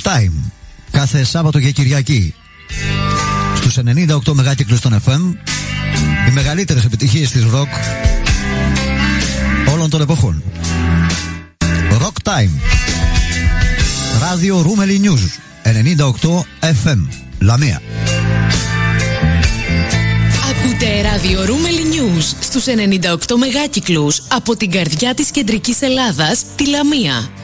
Time κάθε Σάββατο και Κυριακή στους 98 μεγάκυκλους των FM, οι μεγαλύτερες επιτυχίες της rock όλων των εποχών. Rock Time, ράδιο Ρούμελι News 98 FM Λαμία. Ακούτε ράδιο Ρούμελι News στους 98 μεγάκυκλους από την καρδιά της κεντρικής Ελλάδας, τη Λαμία.